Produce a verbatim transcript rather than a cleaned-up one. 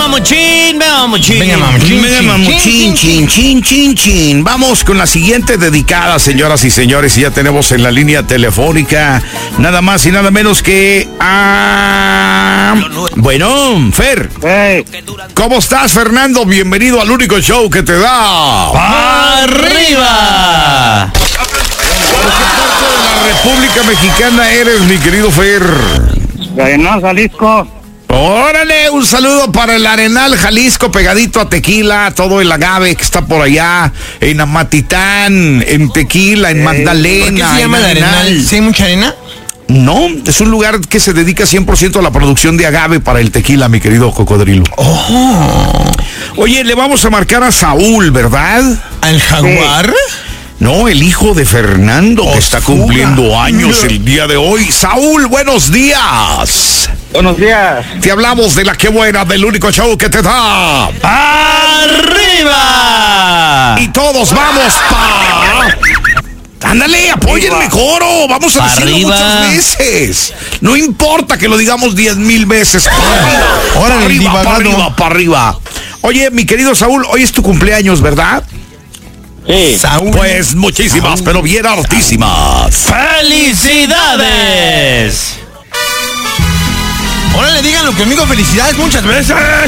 mamuchín, venga, mamuchín. Venga, mamuchín. Venga, mamuchín, chin, chin, chin, chin. Vamos con la siguiente dedicada, señoras y señores, y ya tenemos en la línea telefónica nada más y nada menos que a... Bueno, Fer. Hey. ¿Cómo estás, Fernando? Bienvenido al único show que te da... ¡Arriba! ¿De qué parte de la República Mexicana eres, mi querido Fer? De Arenal, Jalisco. Órale, un saludo para el Arenal, Jalisco, pegadito a Tequila, todo el agave que está por allá, en Amatitán, en Tequila, en Magdalena. ¿Por qué se llama en el Arenal? ¿Sí hay mucha arena? No, es un lugar que se dedica cien por ciento a la producción de agave para el tequila, mi querido cocodrilo. Oh. Oye, le vamos a marcar a Saúl, ¿verdad? ¿Al jaguar? No, el hijo de Fernando, que está Osuna. cumpliendo años el día de hoy. Saúl, buenos días. Buenos días. Te hablamos de la que buena, del único show que te da. ¡Arriba! Y todos vamos pa... Ándale, apoyen el coro. Vamos a Pa' decirlo arriba. muchas veces. No importa que lo digamos diez mil veces. Para arriba, Órale, para arriba, para divagando. arriba, para arriba. Oye, mi querido Saúl, hoy es tu cumpleaños, ¿verdad? Sí. Saúl. Pues muchísimas, pero bien hartísimas. ¡Felicidades! Órale, díganlo conmigo, felicidades muchas veces.